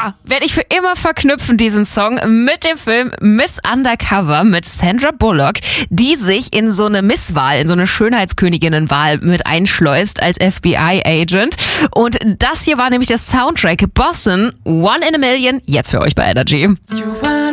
werde ich für immer verknüpfen, diesen Song, mit dem Film Miss Undercover mit Sandra Bullock, die sich in so eine Misswahl, in so eine Schönheitsköniginnenwahl mit einschleust als FBI-Agent. Und das hier war nämlich der Soundtrack Boston, One in a Million, jetzt für euch bei Energy.